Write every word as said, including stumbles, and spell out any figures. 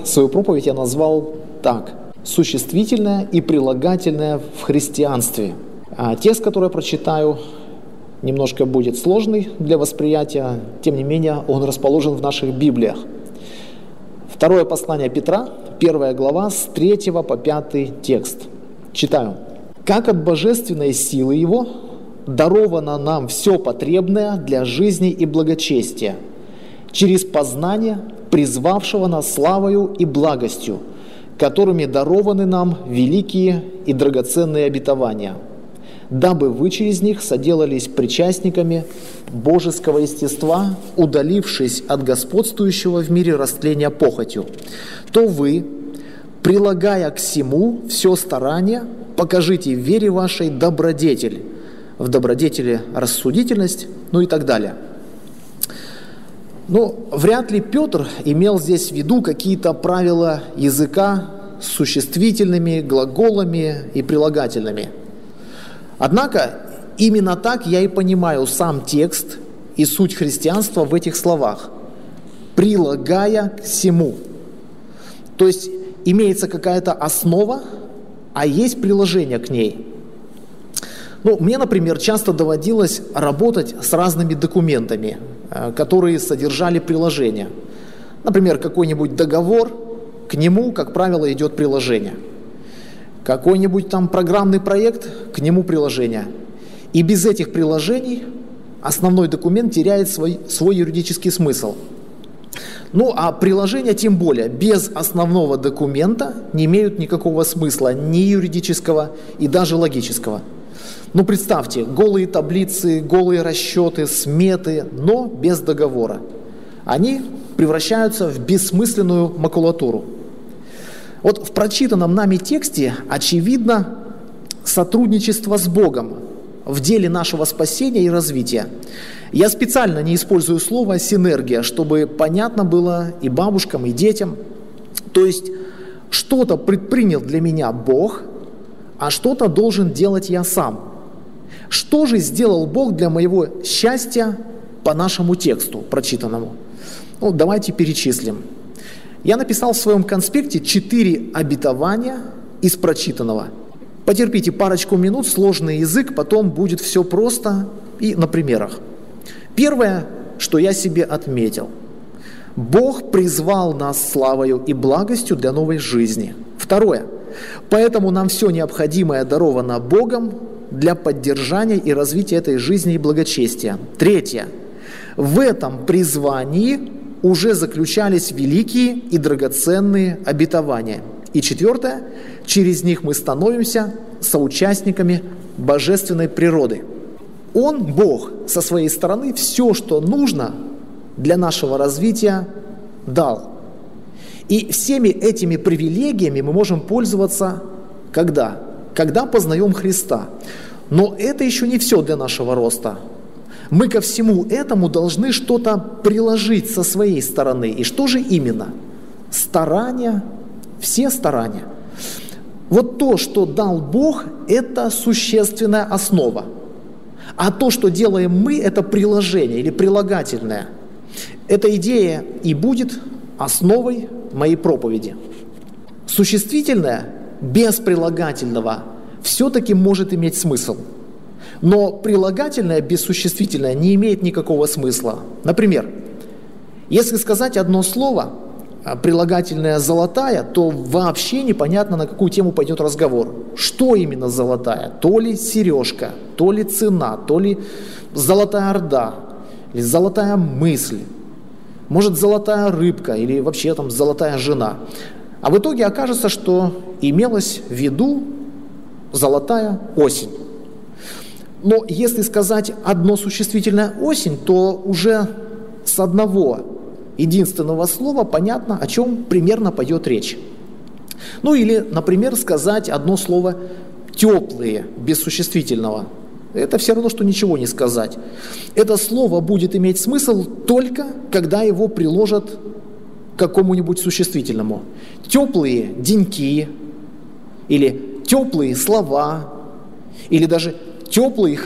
Свою проповедь я назвал так: «Существительное и прилагательное в христианстве». А текст, который я прочитаю, немножко будет сложный для восприятия, тем не менее он расположен в наших Библиях. Второе послание Петра, первая глава, с третьего по пятый текст. Читаю. «Как от божественной силы Его даровано нам все потребное для жизни и благочестия, через познание призвавшего нас славою и благостью, которыми дарованы нам великие и драгоценные обетования, дабы вы через них соделались причастниками божеского естества, удалившись от господствующего в мире растления похотью, то вы, прилагая к сему все старание, покажите в вере вашей добродетель, в добродетели рассудительность, ну и так далее». Ну, вряд ли Петр имел здесь в виду какие-то правила языка с существительными, глаголами и прилагательными. Однако, именно так я и понимаю сам текст и суть христианства в этих словах. «Прилагая к сему». То есть, имеется какая-то основа, а есть приложение к ней. Ну, мне, например, часто доводилось работать с разными документами, которые содержали приложения. Например, какой-нибудь договор, к нему, как правило, идет приложение. Какой-нибудь там программный проект, к нему приложение. И без этих приложений основной документ теряет свой, свой юридический смысл. Ну, а приложения тем более без основного документа не имеют никакого смысла, ни юридического и даже логического. Ну, представьте, голые таблицы, голые расчеты, сметы, но без договора. Они превращаются в бессмысленную макулатуру. Вот в прочитанном нами тексте очевидно сотрудничество с Богом в деле нашего спасения и развития. Я специально не использую слово «синергия», чтобы понятно было и бабушкам, и детям. То есть что-то предпринял для меня Бог, а что-то должен делать я сам. Что же сделал Бог для моего счастья по нашему тексту прочитанному? Ну, давайте перечислим. Я написал в своем конспекте четыре обетования из прочитанного. Потерпите парочку минут, сложный язык, потом будет все просто и на примерах. Первое, что я себе отметил. Бог призвал нас славою и благостью для новой жизни. Второе. Поэтому нам все необходимое даровано Богом для поддержания и развития этой жизни и благочестия. Третье. В этом призвании уже заключались великие и драгоценные обетования. И четвертое. Через них мы становимся соучастниками божественной природы. Он, Бог, со своей стороны все, что нужно для нашего развития, дал. И всеми этими привилегиями мы можем пользоваться когда? Когда познаем Христа. Но это еще не все для нашего роста. Мы ко всему этому должны что-то приложить со своей стороны. И что же именно? Старания, все старания. Вот то, что дал Бог, это существенная основа. А то, что делаем мы, это приложение или прилагательное. Эта идея и будет основой моей проповеди. Существительное без прилагательного все-таки может иметь смысл. Но прилагательное без существительное не имеет никакого смысла. Например, если сказать одно слово, прилагательное «золотая», то вообще непонятно, на какую тему пойдет разговор. Что именно золотая? То ли сережка, то ли цена, то ли золотая орда, или золотая мысль. Может, золотая рыбка или вообще там золотая жена. А в итоге окажется, что имелось в виду золотая осень. Но если сказать одно существительное «осень», то уже с одного единственного слова понятно, о чем примерно пойдет речь. Ну или, например, сказать одно слово «теплые» без существительного. Это все равно, что ничего не сказать. Это слово будет иметь смысл только, когда его приложат к какому-нибудь существительному. Теплые деньки, или теплые слова, или даже теплые